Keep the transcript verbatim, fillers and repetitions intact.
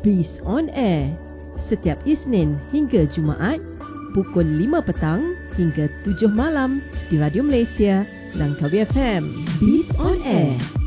Beast on Air setiap Isnin hingga Jumaat pukul lima petang hingga tujuh malam di Radio Malaysia Langkawi F M. Beast on Air.